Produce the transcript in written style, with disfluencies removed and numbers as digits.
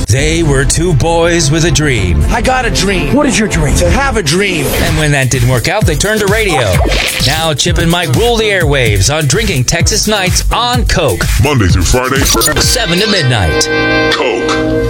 They were two boys with a dream. I got a dream. What is your dream? To have a dream. And when that didn't work out, they turned to radio. Now Chip and Mike rule the airwaves on Drinking Texas Nights on Coke. Monday through Friday, 7 to midnight. Coke.